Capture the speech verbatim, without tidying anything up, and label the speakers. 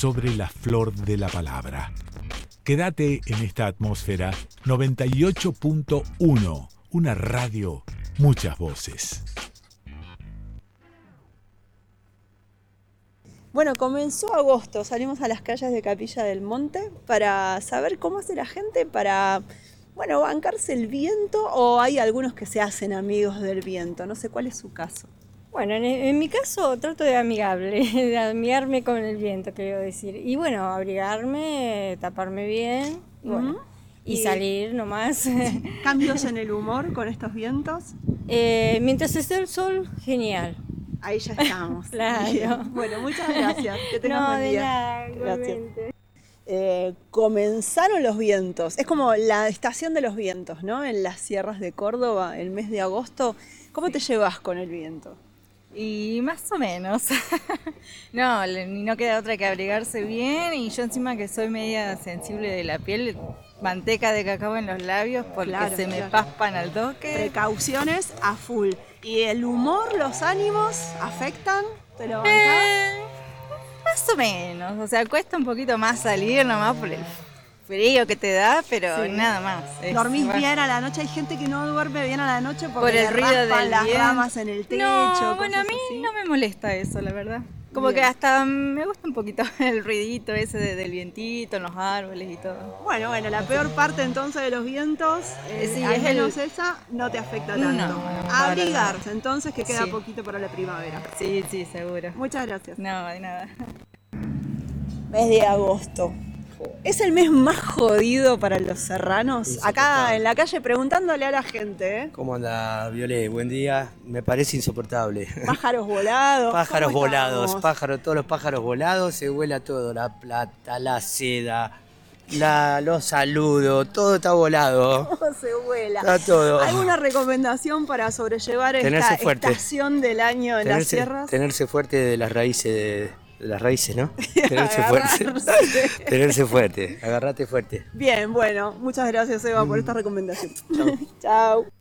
Speaker 1: sobre la flor de la palabra. Quédate en esta atmósfera noventa y ocho punto uno, una radio, muchas voces.
Speaker 2: Bueno, comenzó agosto, salimos a las calles de Capilla del Monte para saber cómo hace la gente para, bueno, bancarse el viento, o hay algunos que se hacen amigos del viento, no sé cuál es su caso.
Speaker 3: Bueno, en, en mi caso trato de amigable, de amigarme con el viento, quiero decir. Y bueno, abrigarme, taparme bien, y, bueno, uh-huh. y, y salir nomás.
Speaker 2: ¿Cambios en el humor con estos vientos?
Speaker 3: Eh, mientras esté el sol, genial.
Speaker 2: Ahí ya estamos.
Speaker 3: Claro.
Speaker 2: Bien. Bueno, muchas gracias. Que tengas
Speaker 3: no,
Speaker 2: buen día.
Speaker 3: De nada,
Speaker 2: gracias. Eh, comenzaron los vientos. Es como la estación de los vientos, ¿no? En las sierras de Córdoba, el mes de agosto. ¿Cómo sí. te llevas con el viento?
Speaker 4: Y más o menos. no, no queda otra que abrigarse bien, y yo encima que soy media sensible de la piel, manteca de cacao en los labios porque claro, se me claro. paspan al toque.
Speaker 2: Precauciones a full. ¿Y el humor, los ánimos afectan? ¿Te lo bancás?
Speaker 4: Eh, más o menos, o sea, cuesta un poquito más salir nomás por el frío que te da, pero sí. nada más.
Speaker 2: Es, ¿Dormís bueno. bien a la noche? Hay gente que no duerme bien a la noche porque
Speaker 4: por el ruido del
Speaker 2: las
Speaker 4: viento.
Speaker 2: ramas en el techo.
Speaker 4: No, bueno, a mí así. no me molesta eso, la verdad. Como bien. que hasta me gusta un poquito el ruidito ese de, del vientito en los árboles y todo.
Speaker 2: Bueno, bueno, la peor parte entonces de los vientos, eh, sí, al es menos el... esa, no te afecta tanto. No, no, abrigarse, entonces, que queda sí. poquito para la primavera.
Speaker 4: Sí, sí, seguro.
Speaker 2: Muchas gracias.
Speaker 4: No, de nada.
Speaker 2: Mes de agosto. ¿Es el mes más jodido para los serranos? Acá en la calle preguntándole a la gente. ¿eh?
Speaker 5: ¿Cómo anda, Violet? Buen día. Me parece insoportable.
Speaker 2: Pájaros volados.
Speaker 5: Pájaros volados, pájaros, todos los pájaros volados, se vuela todo, la plata, la seda, la, los saludos, todo está volado.
Speaker 2: Todo se vuela.
Speaker 5: Está todo.
Speaker 2: ¿Alguna recomendación para sobrellevar esta fuerte. estación del año en
Speaker 5: tenerse,
Speaker 2: las sierras?
Speaker 5: Tenerse fuerte de las raíces de... De las raíces, ¿no? Tenerse fuerte. Tenerse fuerte. Agarrate fuerte.
Speaker 2: Bien, bueno. Muchas gracias, Eva, por esta recomendación. Chao. Chao.